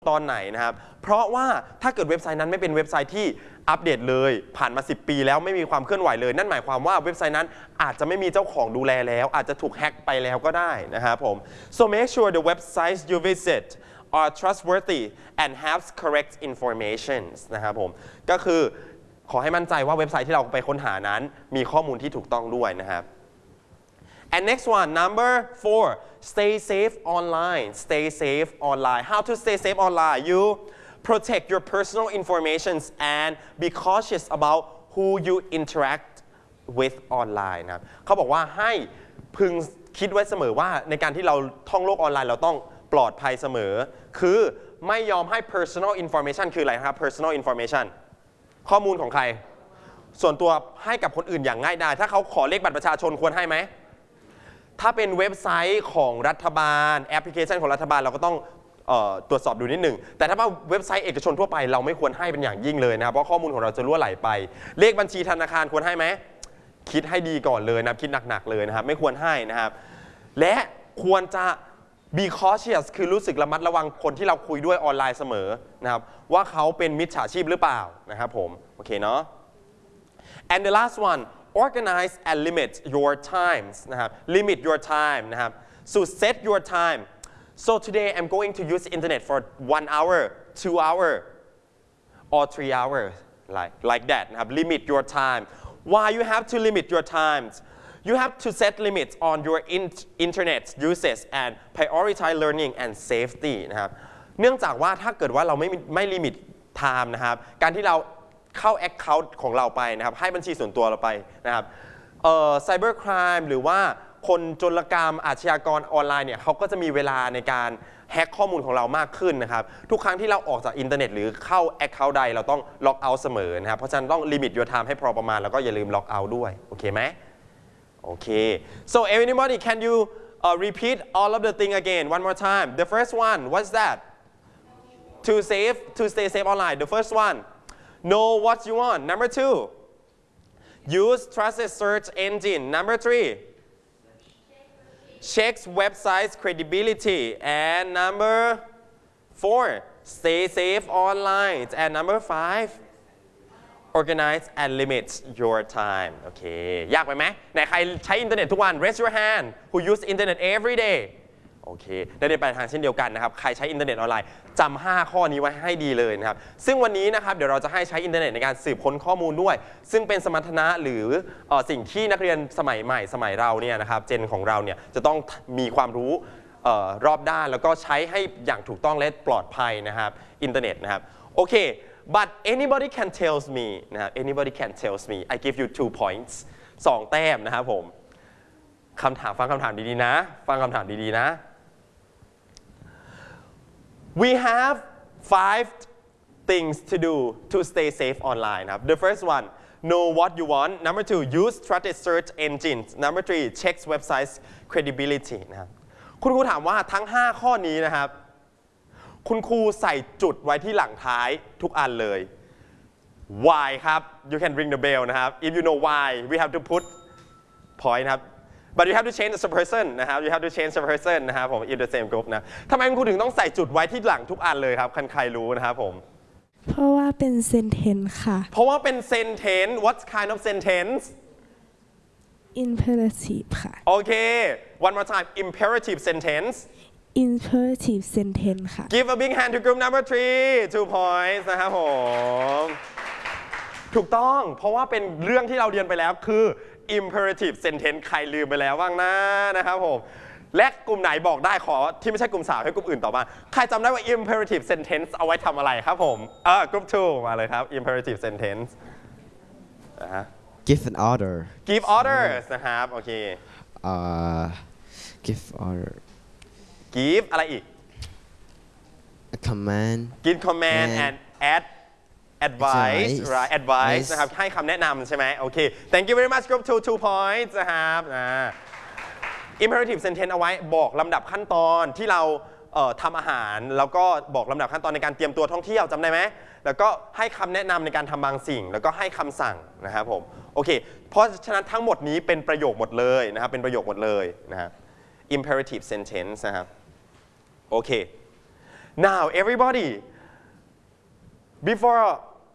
ตอนไหนนะครับเพราะว่าถ้าเกิดเว็บไซต์นั้นไม่เป็นเว็บไซต์ที่อัปเดตเลยผ่านมา10 ปีแล้วไม่มีความเคลื่อนไหวเลยนั่นหมายความว่าเว็บไซต์นั้นอาจจะไม่มีเจ้าของดูแลแล้วอาจจะถูกแฮ็กไปแล้วก็ได้นะครับผม so make sure the websites you visit are trustworthy and have correct information นะครับผมก็คือขอให้มั่นใจว่าเว็บไซต์ที่เราไปค้นหานั้นมีข้อมูลที่ถูกต้องด้วยนะครับAnd next one, number 4, stay safe online. Stay safe online. How to stay safe online? You protect your personal information and be cautious about who you interact with online นะครับเขาบอกว่าให้พึงคิดไว้เสมอว่าในการที่เราท่องโลกออนไลน์เราต้องปลอดภัยเสมอคือไม่ยอมให้ personal information คืออะไรครับ personal information ข้อมูลของใครส่วนตัวให้กับคนอื่นอย่างง่ายดายถ้าเขาขอเลขบัตรประชาชนควรให้ไหมถ้าเป็นเว็บไซต์ของรัฐบาลแอปพลิเคชันของรัฐบาลเราก็ต้องตรวจสอบดูนิดหนึ่งแต่ถ้าว่าเว็บไซต์เอกชนทั่วไปเราไม่ควรให้เป็นอย่างยิ่งเลยนะครับเพราะข้อมูลของเราจะรั่วไหลไปเลขบัญชีธนาคารควรให้ไหมคิดให้ดีก่อนเลยนะคิดหนักๆเลยนะครับไม่ควรให้นะครับและควรจะ be cautious คือรู้สึกระมัดระวังคนที่เราคุยด้วยออนไลน์เสมอนะครับว่าเขาเป็นมิจฉาชีพหรือเปล่านะครับผมโอเคเนาะ and the last one organize and limit your times นะครับ limit your time นะครับ so set your time so today I'm going to use internet for 1 hour 2 hour or 3 hours like that นะครับ limit your time why you have to limit your times you have to set limits on your internet usage and prioritize learning and safety นะครับเนื่องจากว่าถ้าเกิดว่าเราไม่ลิมิต time นะครับการที่เราเข้า account ของเราไปนะครับให้บัญชีส่วนตัวเราไปนะครับcyber crime หรือว่าคนโจรกรรมอาชญากรออนไลน์เนี่ยเขาก็จะมีเวลาในการแฮ็กข้อมูลของเรามากขึ้นนะครับทุกครั้งที่เราออกจากอินเทอร์เน็ตหรือเข้า account ใดเราต้องล็อกเอาท์เสมอนะครับเพราะฉะนั้นต้อง limit your time ให้พอประมาณแล้วก็อย่าลืมล็อกเอาท์ด้วยโอเคไหมโอเค so everybody can you repeat all of the thing again one more time the first one what's that to stay safe online the first one know what you want number 2 use trusted search engine number 3 check websites credibility and number 4 stay safe online and number 5 organize and limit your time โอเคยากไปไหมไหนใครใช้อินเทอร์เน็ตทุกวัน raise your hand who use internet every dayโอเคได้ไปทางเช่นเดียวกันนะครับใครใช้อินเทอร์เน็ตออนไลน์จำ5 ข้อนี้ไว้ให้ดีเลยนะครับซึ่งวันนี้นะครับเดี๋ยวเราจะให้ใช้อินเทอร์เน็ตในการสืบค้นข้อมูลด้วยซึ่งเป็นสมรรถนะหรือสิ่งที่นักเรียนสมัยใหม่สมัยเราเนี่ยนะครับเจนของเราเนี่ยจะต้องมีความรู้รอบด้านแล้วก็ใช้ให้อย่างถูกต้องและปลอดภัยนะครับอินเทอร์เน็ตนะครับโอเค but anybody can tell me นะครับ anybody can tell me I give you 2 points 2 แต้มนะครับผมฟังคำถามดีๆนะฟังคำถามดีๆนะWe have 5 things to do to stay safe online ครับ The first one know what you want number 2 use trusted search engines number 3 check websites credibility นะครับคุณครูถามว่าทั้ง5 ข้อนี้นะครับคุณครูใส่จุดไว้ที่หลังท้ายทุกอันเลย why ครับ you can ring the bell นะครับ if you know why we have to put point นะครับBut you have to change the person นะครับ you have to change the person นะครับผม in the same group นะทำไมคุณครูถึงต้องใส่จุดไว้ที่หลังทุกอันเลยครับใครรู้นะครับผมเพราะว่าเป็น sentence ค่ะเพราะว่าเป็น sentence what kind of sentence imperative ค่ะโอเค one more time imperative sentence imperative sentence ค่ะ give a big hand to group number 3 2 points นะครับผมถูกต้องเพราะว่าเป็นเรื่องที่เราเรียนไปแล้วคือimperative sentence ใครลืมไปแล้วบ้างนะครับผมและกลุ่มไหนบอกได้ขอที่ไม่ใช่กลุ่ม3ให้กลุ่มอื่นต่อมาใครจำได้ว่า imperative sentence เอาไว้ทำอะไรครับผมกลุ่ม2มาเลยครับ imperative sentence give an order give orders นะครับโอเค give order give อะไรอีก a command give command and add advice right advice นะครับให้คำแนะนำใช่ไหมโอเค thank you very much group 2 points นะครับ imperative sentence เอาไว้บอกลำดับขั้นตอนที่เราทำอาหารแล้วก็บอกลำดับขั้นตอนในการเตรียมตัวท่องเที่ยวจำได้ไหมแล้วก็ให้คำแนะนำในการทำบางสิ่งแล้วก็ให้คำสั่งนะครับผมโอเคเพราะฉะนั้นทั้งหมดนี้เป็นประโยคหมดเลยนะครับเป็นประโยคหมดเลยนะครับ imperative sentence นะครับโอเค Now everybody before